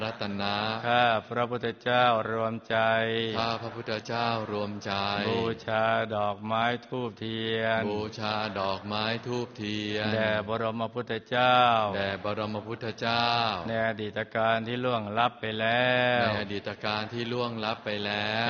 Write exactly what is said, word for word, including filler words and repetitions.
รัตนะข้าพระพุทธเจ้ารวมใจข้าพระพุทธเจ้ารวมใจบูชาดอกไม้ธูปเทียนบูชาดอกไม้ธูปเทียนแด่บรมพุทธเจ้าแด่บรมพุทธเจ้าในอดีตการที่ล่วงลับไปแล้วในอดีตการที่ล่วงลับไปแล้ว